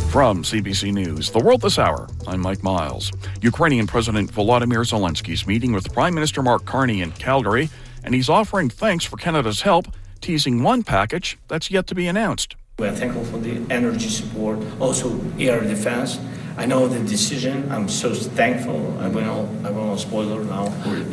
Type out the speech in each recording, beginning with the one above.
From CBC News, The World This Hour, I'm Mike Miles. Ukrainian President Volodymyr Zelensky is meeting with Prime Minister Mark Carney in Calgary, and he's offering thanks for Canada's help, teasing one package that's yet to be announced. We are thankful for the energy support, also air defense. I know the decision. I'm so thankful. I will not spoiler now.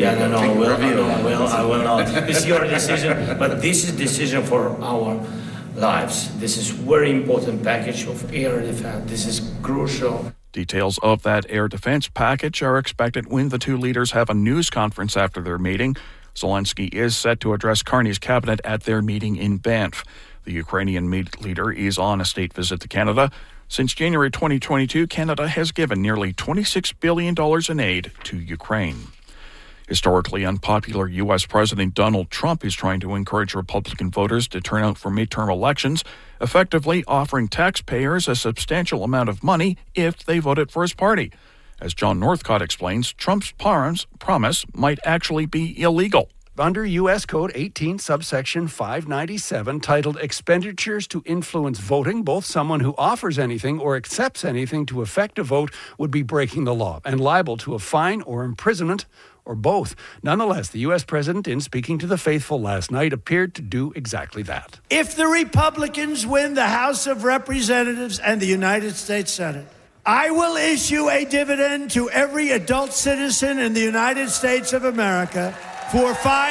I will not. It's your decision, but this is decision for our lives. This is very important package of air defense. This is crucial. Details of that air defense package are expected when the two leaders have a news conference after their meeting. Zelensky is set to address Carney's cabinet at their meeting in Banff. The Ukrainian leader is on a state visit to Canada. Since January 2022, Canada has given nearly $26 billion in aid to Ukraine. Historically unpopular U.S. President Donald Trump is trying to encourage Republican voters to turn out for midterm elections, effectively offering taxpayers a substantial amount of money if they voted for his party. As John Northcott explains, Trump's promise might actually be illegal. Under U.S. Code 18, subsection 597, titled Expenditures to Influence Voting, both someone who offers anything or accepts anything to effect a vote would be breaking the law and liable to a fine or imprisonment or both. Nonetheless, the U.S. president, in speaking to the faithful last night, appeared to do exactly that. If the Republicans win the House of Representatives and the United States Senate, I will issue a dividend to every adult citizen in the United States of America for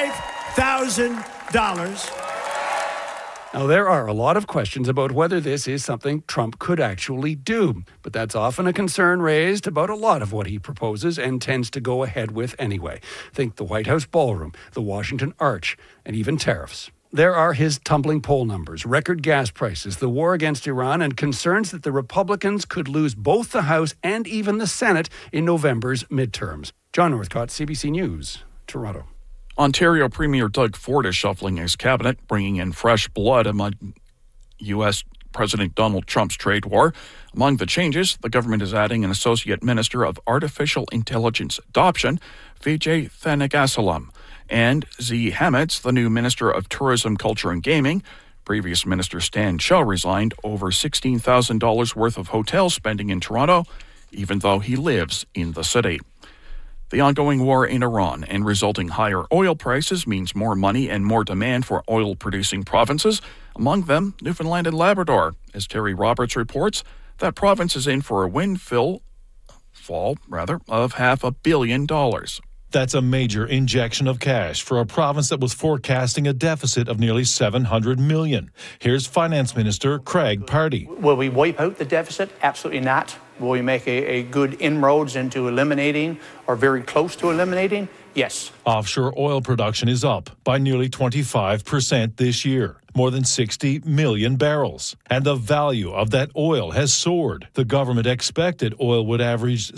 $5,000. Now, there are a lot of questions about whether this is something Trump could actually do, but that's often a concern raised about a lot of what he proposes and tends to go ahead with anyway. Think the White House ballroom, the Washington Arch, and even tariffs. There are his tumbling poll numbers, record gas prices, the war against Iran, and concerns that the Republicans could lose both the House and even the Senate in November's midterms. John Northcott, CBC News, Toronto. Ontario Premier Doug Ford is shuffling his cabinet, bringing in fresh blood among U.S. President Donald Trump's trade war. Among the changes, the government is adding an Associate Minister of Artificial Intelligence Adoption, Vijay Thanigasalam, and Z. Hametz, the new Minister of Tourism, Culture and Gaming. Previous Minister Stan Shaw resigned over $16,000 worth of hotel spending in Toronto, even though he lives in the city. The ongoing war in Iran and resulting higher oil prices means more money and more demand for oil-producing provinces, among them Newfoundland and Labrador. As Terry Roberts reports, that province is in for a windfall of $500 million. That's a major injection of cash for a province that was forecasting a deficit of nearly $700 million. Here's Finance Minister Craig Pardy. Will we wipe out the deficit? Absolutely not. Will we make a good inroads into eliminating or very close to eliminating? Yes. Offshore oil production is up by nearly 25% this year, more than 60 million barrels. And the value of that oil has soared. The government expected oil would average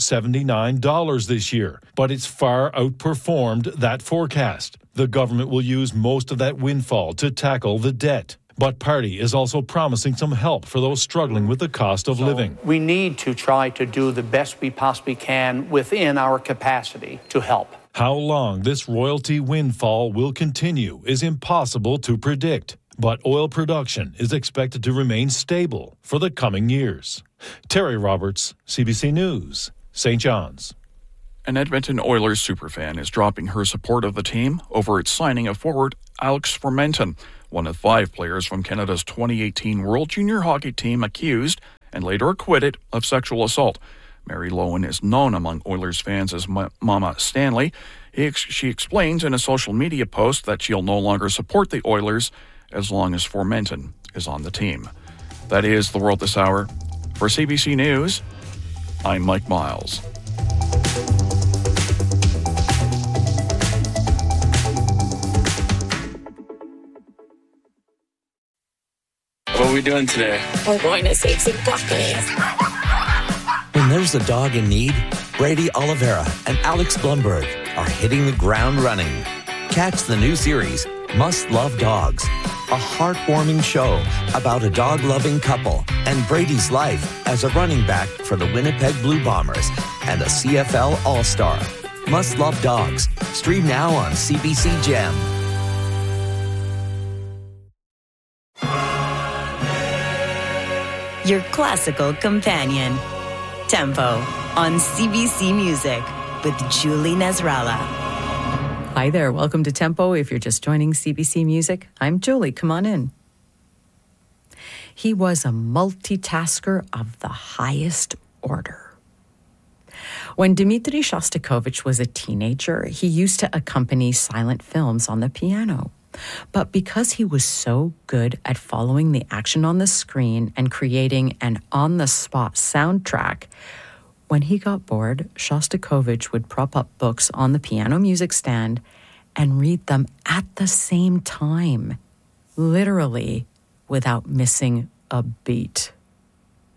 $79 this year, but it's far outperformed that forecast. The government will use most of that windfall to tackle the debt. But Party is also promising some help for those struggling with the cost of living. We need to try to do the best we possibly can within our capacity to help. How long this royalty windfall will continue is impossible to predict. But oil production is expected to remain stable for the coming years. Terry Roberts, CBC News, St. John's. An Edmonton Oilers superfan is dropping her support of the team over its signing of forward Alex Fermenton, one of 5 players from Canada's 2018 World Junior Hockey Team accused and later acquitted of sexual assault. Mary Lowen is known among Oilers fans as Mama Stanley. She explains in a social media post that she'll no longer support the Oilers as long as Fermenton is on the team. That is The World This Hour. For CBC News, I'm Mike Miles. What are we doing today? We're going to save some puppies. When there's a dog in need, Brady Oliveira and Alex Blumberg are hitting the ground running. Catch the new series, Must Love Dogs, a heartwarming show about a dog-loving couple and Brady's life as a running back for the Winnipeg Blue Bombers and a CFL All-Star. Must Love Dogs. Stream now on CBC Gem. your classical companion. Tempo on CBC Music with Julie Nasrallah. Hi there. Welcome to Tempo. If you're just joining CBC Music, I'm Julie. Come on in. He was a multitasker of the highest order. When Dmitri Shostakovich was a teenager, he used to accompany silent films on the piano. But because he was so good at following the action on the screen and creating an on-the-spot soundtrack, when he got bored, Shostakovich would prop up books on the piano music stand and read them at the same time, literally without missing a beat.